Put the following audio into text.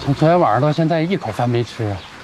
从昨天晚上到现在一口饭没吃啊。